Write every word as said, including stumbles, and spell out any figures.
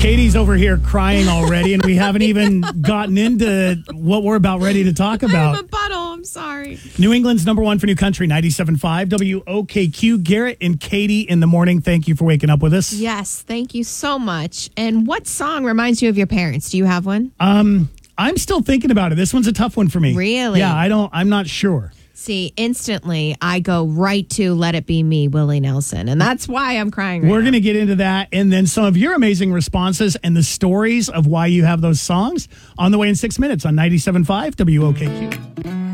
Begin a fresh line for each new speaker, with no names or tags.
Katie's over here crying already, and we haven't even gotten into what we're about ready to talk about.
I'm a puddle. I'm sorry.
New England's number one for New Country, ninety-seven point five W O K Q. Garrett and Katie in the morning. Thank you for waking up with us.
Yes, thank you so much. And what song reminds you of your parents? Do you have one?
Um, I'm still thinking about it. This one's a tough one for me.
Really?
Yeah, I don't. I'm not sure.
See, instantly, I go right to Let It Be Me, Willie Nelson. And that's why I'm crying right
We're
now.
going to get into that and then some of your amazing responses and the stories of why you have those songs on the way in six minutes on ninety-seven point five W O K Q.